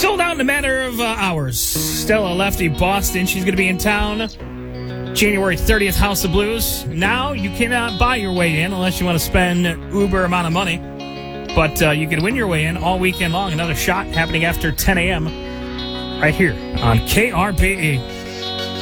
Sold out in a matter of hours. Stella Lefty Boston. She's going to be in town January 30th, House of Blues. Now you cannot buy your way in unless you want to spend uber amount of money. But you can win your way in all weekend long. Another shot happening after 10 a.m. right here on KRBE.